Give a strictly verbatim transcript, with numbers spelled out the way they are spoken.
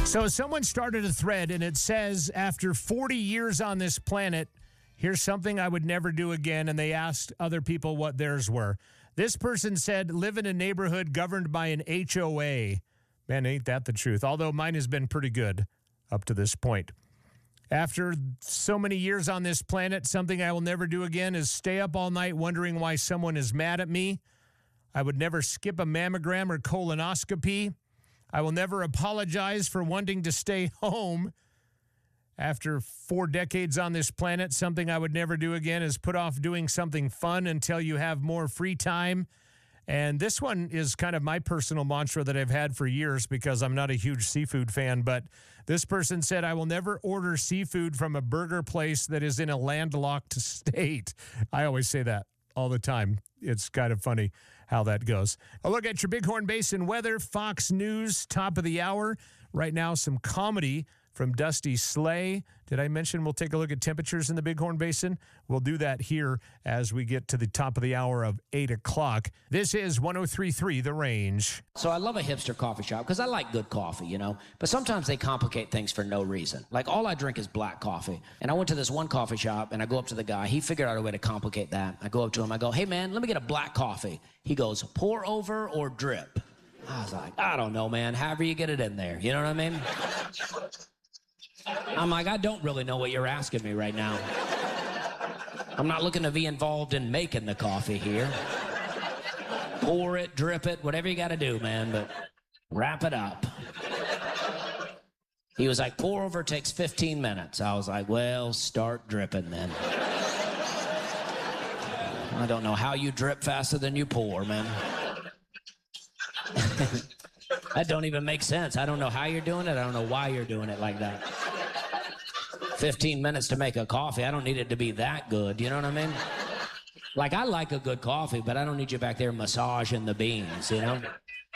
So someone started a thread, and it says, after forty years on this planet, here's something I would never do again. And they asked other people what theirs were. This person said, live in a neighborhood governed by an H O A. Man, ain't that the truth? Although mine has been pretty good up to this point. After so many years on this planet, something I will never do again is stay up all night wondering why someone is mad at me. I would never skip a mammogram or colonoscopy. I will never apologize for wanting to stay home. After four decades on this planet, something I would never do again is put off doing something fun until you have more free time. And this one is kind of my personal mantra that I've had for years because I'm not a huge seafood fan. But this person said, I will never order seafood from a burger place that is in a landlocked state. I always say that all the time. It's kind of funny how that goes. A look at your Bighorn Basin weather, Fox News, top of the hour. Right now, some comedy from Dusty Slay. Did I mention we'll take a look at temperatures in the Bighorn Basin? We'll do that here as we get to the top of the hour of eight o'clock. This is one oh three point three The Range. So I love a hipster coffee shop because I like good coffee, you know, but sometimes they complicate things for no reason. Like all I drink is black coffee. And I went to this one coffee shop and I go up to the guy. He figured out a way to complicate that. I go up to him. I go, hey, man, let me get a black coffee. He goes, pour over or drip? I was like, I don't know, man. However you get it in there. You know what I mean? I'm like, I don't really know what you're asking me right now. I'm not looking to be involved in making the coffee here. Pour it, drip it, whatever you got to do, man, but wrap it up. He was like, pour over takes fifteen minutes. I was like, well, start dripping then. I don't know how you drip faster than you pour, man. That don't even make sense. I don't know how you're doing it. I don't know why you're doing it like that. fifteen minutes to make a coffee. I don't need it to be that good. You know what I mean? Like, I like a good coffee, but I don't need you back there massaging the beans, you know?